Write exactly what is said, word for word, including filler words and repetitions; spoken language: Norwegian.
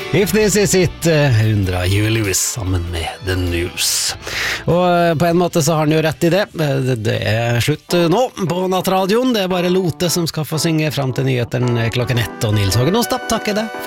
If this is it, undra Julius sammen med The News. Og på en måte så har han jo rett i det. Det er slutt nå på Nattradioen. Det er bare Lote som skal få synge fram til nyheten klokken ett, og Nils Hågen Ostap takker det